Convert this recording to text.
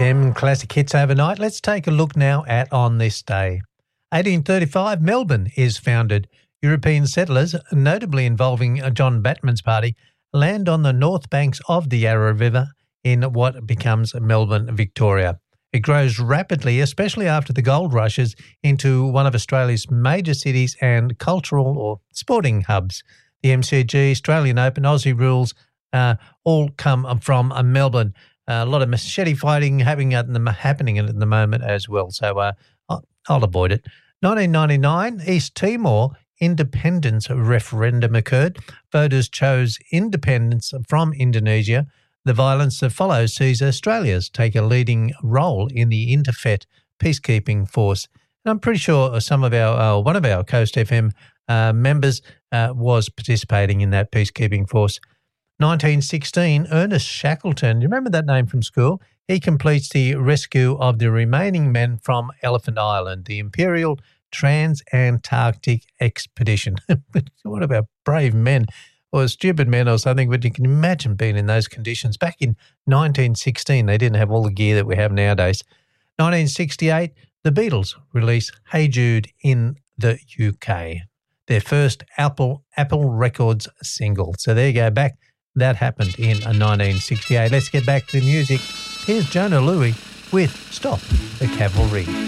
FM classic hits overnight. Let's take a look now at On This Day. 1835, Melbourne is founded. European settlers, notably involving John Batman's party, land on the north banks of the Yarra River in what becomes Melbourne, Victoria. It grows rapidly, especially after the gold rushes, into one of Australia's major cities and cultural or sporting hubs. The MCG, Australian Open, Aussie Rules all come from Melbourne. A lot of machete fighting happening at the moment as well, so I'll avoid it. 1999, East Timor independence referendum occurred. Voters chose independence from Indonesia. The violence that follows sees Australia's take a leading role in the Interfet peacekeeping force. And I'm pretty sure some of our one of our Coast FM members was participating in that peacekeeping force. 1916, Ernest Shackleton, you remember that name from school? He completes the rescue of the remaining men from Elephant Island, the Imperial Trans-Antarctic Expedition. What about brave men or stupid men or something? But you can imagine being in those conditions. Back in 1916, they didn't have all the gear that we have nowadays. 1968, the Beatles release Hey Jude in the UK, their first Apple Records single. So there you go, back. That happened in 1968. Let's get back to the music. Here's Jonah Louie with Stop the Cavalry.